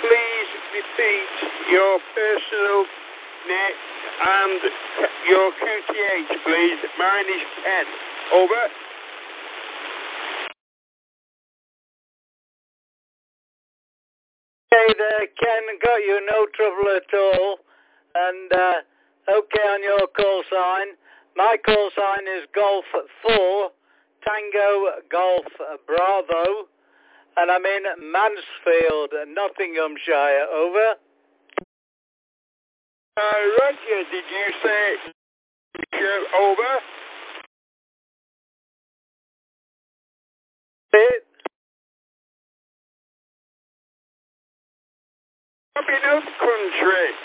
please repeat your personal name and your QTH, please? Mine is Ken. Over. Okay there, Ken. Got you, no trouble at all. And okay on your call sign. My call sign is Golf 4, Tango Golf Bravo. And I'm in Mansfield, Nottinghamshire. Over. Roger, did you say over? It. Up in Up Country.